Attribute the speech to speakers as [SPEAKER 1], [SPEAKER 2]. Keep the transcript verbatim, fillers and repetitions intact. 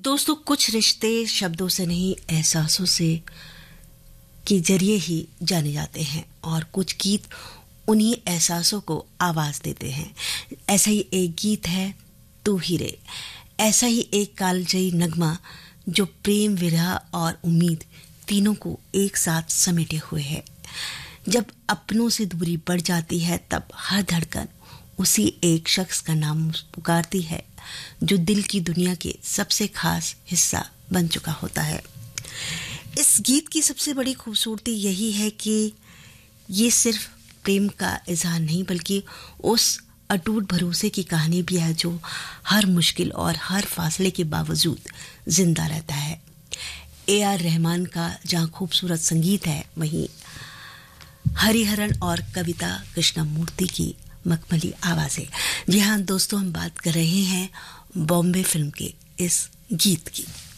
[SPEAKER 1] दोस्तों, कुछ रिश्ते शब्दों से नहीं एहसासों से के जरिए ही जाने जाते हैं और कुछ गीत उन्हीं एहसासों को आवाज देते हैं। ऐसा ही एक गीत है तू ही रे, ऐसा ही एक कालजयी नगमा जो प्रेम, विरह और उम्मीद तीनों को एक साथ समेटे हुए है। जब अपनों से दूरी बढ़ जाती है तब हर धड़कन उसी एक शख्स का नाम पुकारती है जो दिल की दुनिया के सबसे खास हिस्सा बन चुका होता है। इस गीत की सबसे बड़ी खूबसूरती यही है कि ये सिर्फ प्रेम का इजहार नहीं बल्कि उस अटूट भरोसे की कहानी भी है जो हर मुश्किल और हर फासले के बावजूद जिंदा रहता है। ए आर रहमान का जहाँ खूबसूरत संगीत है, वहीं हरिहरन और कविता कृष्णमूर्ति की मखमली आवाजें। जी हाँ दोस्तों, हम बात कर रहे हैं बॉम्बे फिल्म के इस गीत की।